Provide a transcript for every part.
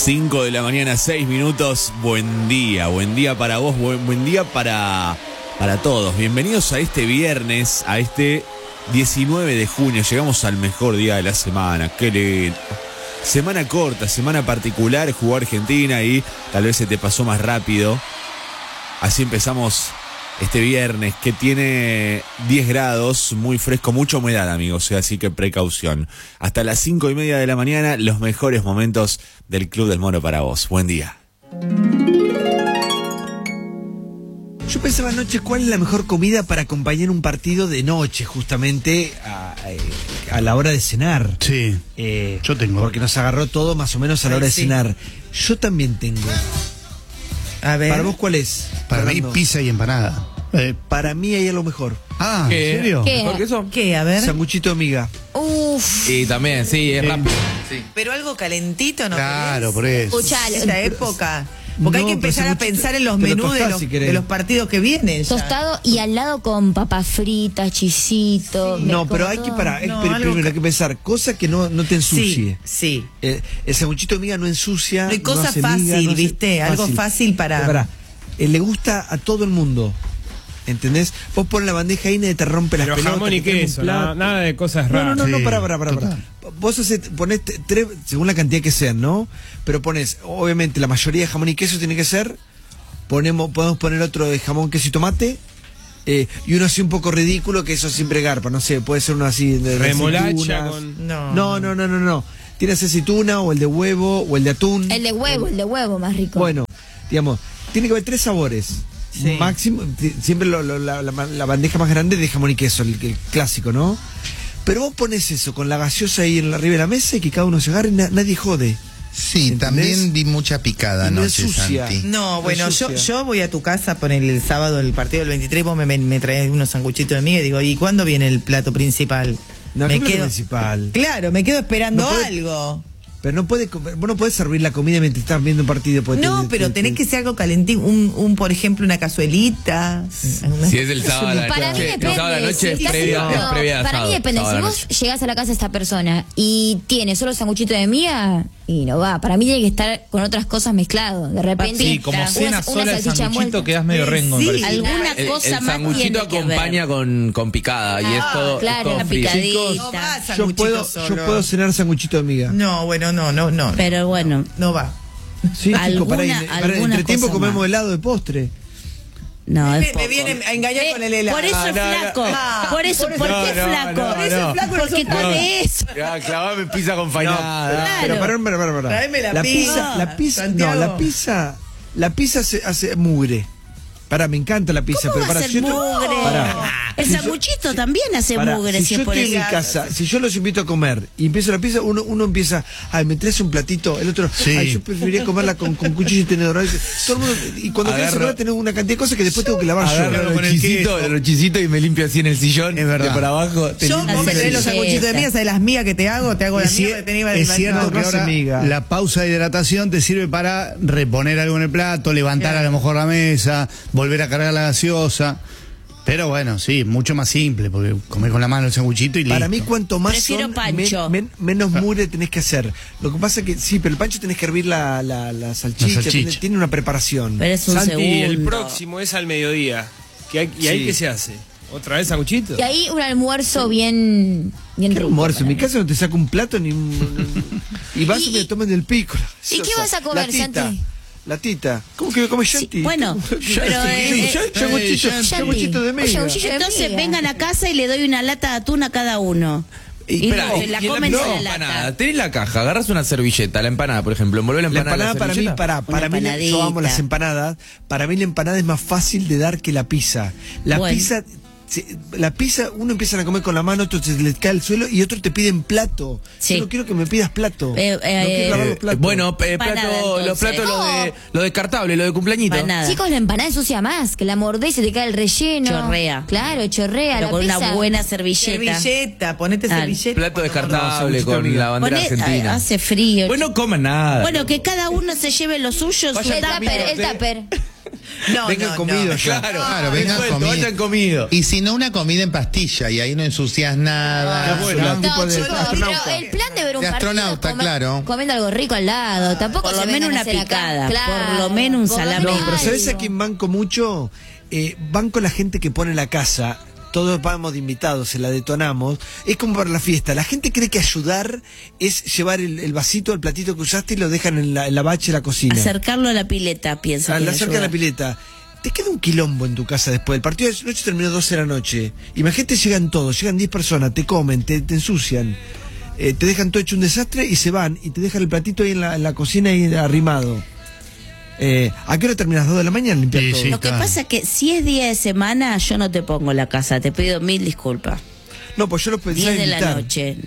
5 de la mañana, 6 minutos. Buen día para vos, buen día para todos. Bienvenidos a este viernes, a este 19 de junio. Llegamos al mejor día de la semana. Qué lindo. Semana corta, semana particular, jugó Argentina y tal vez se te pasó más rápido. Así empezamos este viernes que tiene 10 grados, muy fresco, mucha humedad, amigos, así que precaución. Hasta las 5:30 de la mañana, los mejores momentos del Club del Mono para vos. Buen día. Yo pensaba anoche cuál es la mejor comida para acompañar un partido de noche, justamente a la hora de cenar. Sí, yo tengo. Porque nos agarró todo más o menos a la hora de cenar. Yo también tengo. A ver. ¿Para vos cuál es? Para mí, Fernando? pizza y empanada. Para mí hay algo mejor. Ah, ¿en serio? ¿Qué? ¿Mejor que eso? ¿Qué? A ver. Sanguchito de miga. Uf. Y también, sí, es rápido. Sí. Pero algo calentito, ¿no? Claro, por eso. Escuchá, Esta época. Porque hay No, que pero empezar a sanguchito pensar en los te lo menús tostás, si querés. de los partidos que vienen. ya. tostado y al lado con papas fritas, chisito. No, pero hay que parar. No, Primero algo hay que pensar, cosa que no te ensucie. Sí. El sanguchito de miga no ensucia. No hay cosa hace fácil, miga, no hace- ¿viste? Algo fácil para... Pará, le gusta a todo el mundo. ¿Entendés? Vos pones la bandeja ahí y te rompe las Pero pelotas. jamón y te trae un queso, plato. nada de cosas No, raras. no, Sí, pará. total. Vos ponés tres, según la cantidad que sean, ¿no? Pero pones, obviamente, la mayoría de jamón y queso tiene que ser. Podemos poner otro de jamón, queso y tomate. Y uno así un poco ridículo, que eso siempre garpa. No sé, puede ser uno así de Remolacha aceitunas. con... No. Tienes aceituna o el de huevo o el de atún. El de huevo más rico. Bueno, digamos, tiene que haber 3 sabores. Sí. Máximo, siempre la bandeja más grande de jamón y queso, el clásico, ¿no? Pero vos pones eso con la gaseosa ahí arriba de la mesa y que cada uno se agarre y nadie jode. Sí, ¿Entendés? también vi mucha picada Y no anoche, ensucia. Santi. No, bueno, Ensucia. yo voy a tu casa por el sábado del partido del 23, vos me traes unos sanguchitos de miga y digo, ¿y cuándo viene el plato principal? No, me ¿cómo es lo principal? Claro, me quedo esperando No puede- algo. Pero vos no podés servir la comida mientras estás viendo un partido. porque No, pero tenés que ser algo calentito, por ejemplo, una cazuelita. Si es el sábado a la Para mí noche, depende. el sábado a la noche si es estás previa haciendo- de para asado. mí depende. Sábado Si a la vos noche. llegás a la casa de esta persona y tiene solo sanguchito de miga, y no va. Para mí tiene que estar con otras cosas mezclado. De repente. Sí, como una cena sola el salchicha sanguchito envuelta. quedas medio rengo, me Sí, parece. Alguna El cosa más sanguchito tiene que acompaña ver. con picada y es todo, claro, es todo la frío. picadita. No va Yo sanguchito puedo solo. cenar sanguchito de miga. No, bueno, no. Pero bueno, No va. Sí, chico, alguna entre tiempo cosa comemos más. helado de postre. no es Me poco. viene a engañar con el helado. Por eso es flaco. Por eso, ¿por qué flaco? Por eso es flaco, Porque no. come eso. Ya, clavame pizza con fainada. Pero Claro. pará. Tráeme la pizza, Santiago. La pizza se hace mugre. Pará, me encanta la pizza, ¿Cómo pero va a para ser mugre? Pará. El Si yo- sanguchito también hace Pará, mugre, si si yo es por estoy en eso. mi casa, si yo los invito a comer y empiezo la pizza, uno empieza, ay, me traes un platito, el otro, Sí. ay, yo preferiría comerla con cuchillo y tenedor. Todo el mundo, y cuando quieres Agarro- cenar tenés una cantidad de cosas que después tengo que lavar Agarro yo. el rochicito y me limpio así en el sillón. Es verdad. De por abajo. Yo, vos me traes los Sí, sanguchitos de está. miga, ¿sabes las migas que te hago? Te hago la Es miga que tenía es cierto que no hace ahora miga. la pausa de hidratación te sirve para reponer algo en el plato, levantar Claro. a lo mejor la mesa, volver a cargar la gaseosa. Pero bueno, sí, mucho más simple, porque comer con la mano el sanguchito y listo. Para mí, cuanto más Prefiero son, pancho. menos mugre tenés que hacer. Lo que pasa es que, sí, pero el pancho tenés que hervir la salchicha, salchicha. tiene una preparación. Pero es un Santi, segundo. el próximo es al mediodía. ¿Y ahí Sí. qué se hace? ¿Otra vez sanguchito? Y ahí un almuerzo bien ¿Qué rico. almuerzo? En mi para mí. casa no te saco un plato ni y vas y me toman del pico. ¿Y qué vas a comer, Latita. Santi? ¿Cómo que come Sí, Shanti? bueno, pero sanguchito de media. entonces vengan a casa y le doy una lata de atún a cada uno. Y Espera, se la y en comen no, en la empanada. lata. Tenés la caja, agarras una servilleta, la empanada, por ejemplo, envolver la La empanada. en empanada para mí, servilleta. para mí, yo empanadita. amo las empanadas. Para mí la empanada es más fácil de dar que la pizza. La Bueno. pizza, uno empieza a comer con la mano, otro se le cae al suelo y otro te piden plato. Sí. Yo no quiero que me pidas plato. No quiero lavar los platos. Bueno, Empanada, los platos, entonces. lo descartable, lo de cumpleañito. Empanada. Chicos, la empanada ensucia más, que la mordés y se te cae el relleno. Chorrea. Claro, chorrea. Pero La con pizza. una buena servilleta. Servilleta, ponete Ah, servilleta. Plato descartable sanguchito con amiga. la bandera Poné- argentina. hace frío. Bueno, no coman nada. Bueno, que cada uno se lleve lo suyo. El tupper. No, vengan no, comidos no. ya. Claro, vengan Resuelto, comido. vayan comido. Y si no, una comida en pastilla y ahí no ensucias nada. bueno. No, tipo de chicos, astronauta. pero el plan de ver un De partido astronauta, comer- claro. comiendo algo rico al lado. Tampoco Por lo se menos vengan a una hacer acá. picada, Claro, por lo menos un por lo salame. menos No, pero ¿sabes a algo. quién banco mucho? Banco la gente que pone la casa. Todos vamos de invitados, se la detonamos. Es como para la fiesta. La gente cree que ayudar es llevar el vasito, el platito que usaste y lo dejan en la bache de la cocina. Acercarlo a la pileta, piensa. Al que acerca de la ayuda. pileta. Te queda un quilombo en tu casa después. El partido de noche terminó 12 de la noche. Imagínate, llegan todos, llegan 10 personas, te comen, te ensucian. Te dejan todo hecho un desastre y se van. Y te dejan el platito ahí en la cocina ahí arrimado. ¿A qué hora terminas? 2 de la mañana limpiar Sí, todo. sí. Lo que Claro. pasa es que si es día de semana, yo no te pongo la casa, te pido 1000 disculpas. No, pues yo lo pensé 10 de la invitar. noche.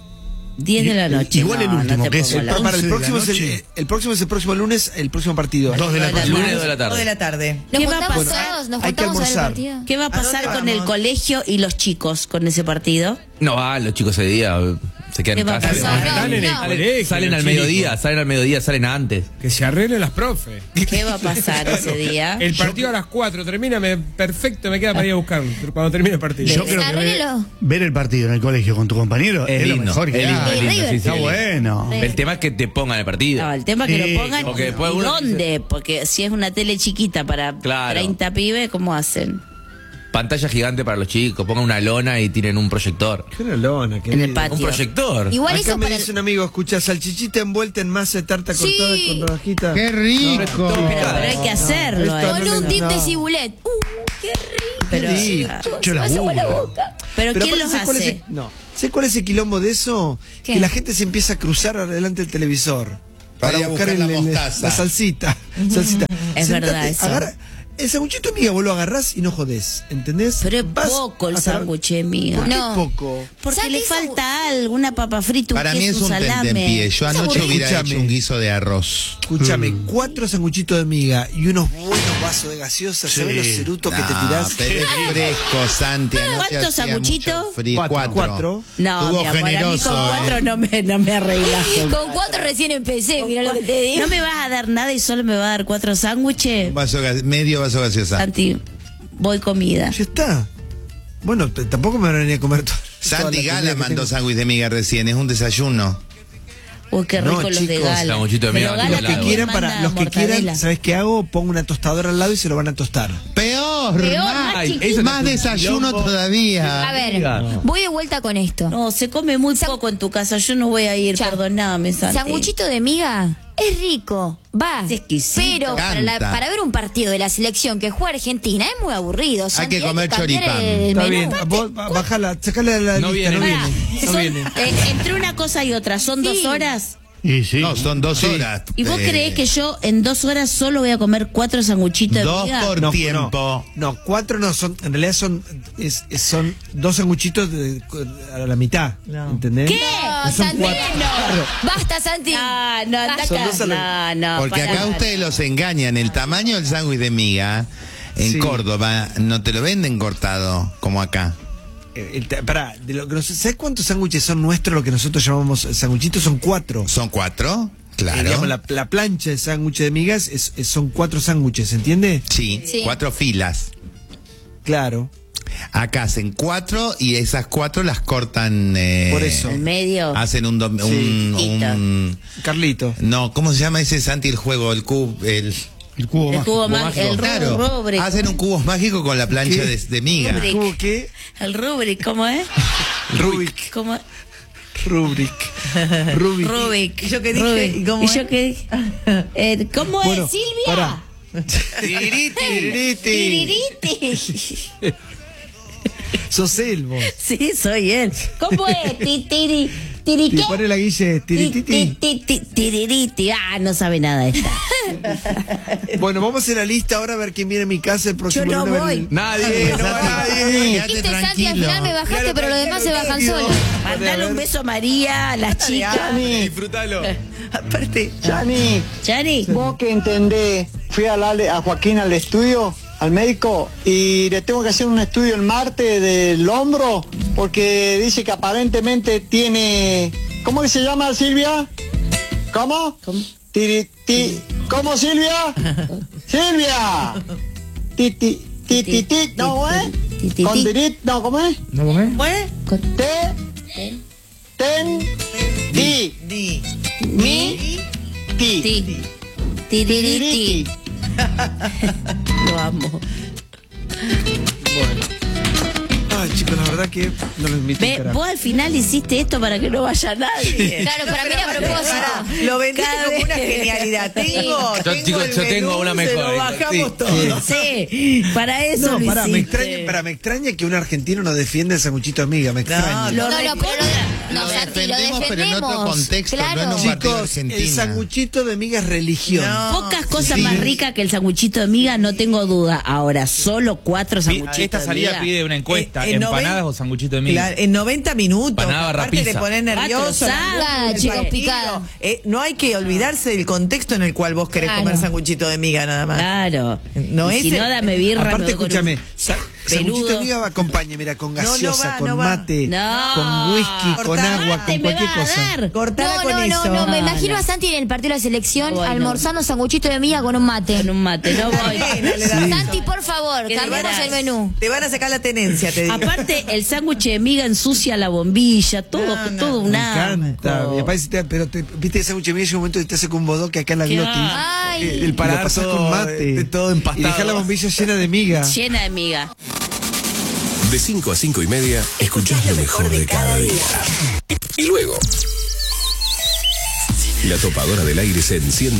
10 de la noche. igual el último, te que es pongo el la- Para el 11 de la próximo, noche. el próximo es el próximo lunes, el próximo partido. 2 de la tarde. Lunes 2 de la 2 de tarde. la tarde. Nos ¿Qué va a juntamos pasar? todos, nos Hay que juntamos a ver el almorzar. partido. ¿Qué va a ¿A pasar dónde con el vamos? colegio y los chicos con ese partido? No va, los chicos ese día se quedan ¿Qué en va a casa. pasar? Están en el No. colegio. Salen los al chicos. mediodía, salen antes. Que se arreglen las profes. ¿Qué va a pasar ese día? El partido a las 4 termina, perfecto, me queda para ir a buscar cuando termine el partido. Yo creo que Arréglelo. ver el partido en el colegio con tu compañero es, lo lindo, mejor que es lindo, hay. es lindo, sí, sí, Está es lindo. bueno. Sí. El tema es que te pongan el partido. No, el tema es que Sí, lo pongan porque después y uno dónde, porque si es una tele chiquita para Claro. 30 pibes, ¿cómo hacen? Pantalla gigante para los chicos, pongan una lona y tienen un proyector. Qué lona, En el patio. Un proyector. Igual Acá eso me para dice un amigo, escucha, salchichita envuelta en masa de tarta Sí. cortada con rodajita. ¡Qué rico! Pero hay que hacerlo. esto con no un le- dip de no. cibulet. Qué rico. Pero, Sí. Yo la Se me hace agua la burro. boca. pero ¿quién aparte, los ¿sabes cuál es hace? el- no. ¿Sabes cuál es el quilombo de eso? ¿Qué? Que la gente se empieza a cruzar adelante del televisor. Para ir a buscar la mostaza. la salsita. salsita. Es Sentate, verdad eso. el sanguchito amiga, vos lo agarrás y no jodés. ¿Entendés? Pero es Vas poco el hasta- sándwich, amiga. ¿Por qué No. poco? Porque ¿Sabes le qué falta algo, una papa frita, un Para mí es queso, un salame. tentempié. Yo anoche hubiera Escúchame. hecho un guiso de arroz. Escúchame, 4 sanguchitos de miga y unos buenos vasos de gaseosa. Sí. ¿Sabés los cerutos que te No, tirás? pero es fresco, Santi. anoche ¿Cuántos hacía sanguchitos? mucho frío. 4. 4. No, Estuvo mi amor, a mí generoso, con 4 no me arreglas. Con 4 recién empecé, mira lo que te digo. ¿No me vas a dar nada y solo me vas a dar 4 sándwiches? Medio vaso gaseosa. Santi, voy comida. Ya está. Bueno, tampoco me van a venir a comer todo. Santi Gala mandó sándwich de miga recién. Es un desayuno. Uy, qué No, rico los de chicos, Gala. sanguchito de Pero miga, Gala los que también quieran, manda para los que mortadela. quieran, ¿sabes qué hago? Pongo una tostadora al lado y se lo van a tostar. Peor. Peor, más, más chiquito. más desayuno todavía. A ver, voy de vuelta con esto. No, se come muy poco en tu casa. Yo no voy a ir, Ya. perdoname, Santi. Sanguchito de miga es rico, va. Es exquisito. Pero Canta. para ver un partido de la selección que juega Argentina es muy aburrido. Santi, que comer cambiar choripán. el Está menú. bien, vos bajala, sacale la No lista, viene. no Pará, viene. No son- viene. entre una cosa y otra, ¿son Sí. 2 horas? Y sí. No, son 2 Sí. horas. ¿Y vos creés que yo en 2 horas solo voy a comer 4 sanguchitos de 2 miga? por tiempo? No, 4 no, son, en realidad son 2 sanguchitos a la mitad. No. ¿Entendés? ¿Qué? No son Santi, 4. no. Basta, Santi. No, anda Son acá. dos a No, Porque pará. acá ustedes los engañan. El tamaño del sándwich de miga en Sí. Córdoba no te lo venden cortado como acá. Pará, de lo que ¿sabes cuántos sándwiches son nuestros? Lo que nosotros llamamos sanguchitos son 4. ¿Son 4? Claro. Digamos, la plancha de sándwich de migas son 4 sándwiches, ¿entiende? Sí, Sí. 4 filas. Claro. Acá hacen 4 y esas 4 las cortan. Por eso. En medio. Hacen un. Carlito. No, ¿cómo se llama ese, Santi, el juego? El cubo. El cubo El cubo mágico. El claro. rubric. Hacen un cubo mágico con la plancha ¿Qué? de miga. Rubric. ¿Cómo qué? El rubric, ¿cómo es? Rubik. ¿Cómo? Rubik. Rubik. Rubik. ¿Y yo qué dije? Rubik. ¿Y cómo ¿Y es? yo qué dije? ¿Cómo Bueno, es, Silvia? pará. Tiririti. Tiririti. Sos él, vos. Sí, soy él. ¿Cómo es? Tiri, tiri, Te ¿qué? pone la guille, tirititi. Tiririti. Ah, no sabe nada esta. Bueno, vamos a hacer la lista ahora a ver quién viene a mi casa el próximo Yo no lunes. voy. Nadie, no va nadie. Quédate Viste, Santi, al tranquilo. final me bajaste, pero los demás se bajan solos. Mandale un beso a María, a las chicas. Disfrútalo. Aparte, Chani, Chani. vos que entendés, fui a hablarle a Joaquín al estudio, al médico, y le tengo que hacer un estudio el martes del hombro, porque dice que aparentemente tiene... ¿Cómo que se llama, Silvia? ¿Cómo? ¿Cómo? ¿Cómo, Silvia? ¡Silvia! Titi, titi, titi. No, Titi. Con dirit, no, ¿cómo es? ¿No comés? Ten, di, mi, ti. Ti. Tiririti. Lo amo. Ay, chicos, la verdad que no lo invito. Ve, vos al final hiciste esto para que no vaya nadie. Claro, para mí era a propósito. Lo vendiste Cada como vez- una genialidad. Yo tengo una mejor. Se lo bajamos todo. Sí, para eso No, lo pará, me hiciste. extraña que un argentino no defienda el sanguchito de miga, me extraña. lo No, pero Lo Santi, lo defendemos, pero en otro defendemos. contexto, no en Claro. un partido de Chicos, el Argentina. sanguchito de miga es religión. No. Pocas cosas más ricas que el sanguchito de miga, no tengo duda. Ahora, solo 4 sanguchitos Esta de salida miga. pide una encuesta: En ¿empanadas 90 o sanguchito de miga? Claro, en 90 minutos. Empanada barra Aparte pizza. te pones nervioso. Picada, el chicos, partido. picada. No hay que olvidarse del contexto en el cual vos querés Claro. comer sanguchito de miga nada más. Claro. No Y es si el- no, dame birra. me Aparte, doy con un escúchame, sanguchito peludo. de miga va acompaña, mira, con No, no gaseosa, va, con no va. mate, No. con whisky, con Cortá, agua, mate con me cualquier va a cosa. dar. Cortala No, con no, eso. no, me No, imagino no. a Santi en el partido de la selección Bueno. almorzando sanguchito de miga con un mate. Con un mate, no voy. Santi, por favor, ¿Qué cambiemos dirás? el menú. Te van a sacar la tenencia, te digo. Aparte, el sándwich de miga ensucia la bombilla, todo, todo un Me asco. encanta. Y aparte, pero viste ese sándwich de miga, llega un momento que te hace con un bodoque acá en la Qué glotis. Ay. El paladar pasás con mate. todo empastado. Y dejar la bombilla llena de miga. Llena de miga. De 5 a 5 y media, escuchás lo mejor de cada día. Y luego, la topadora del aire se enciende.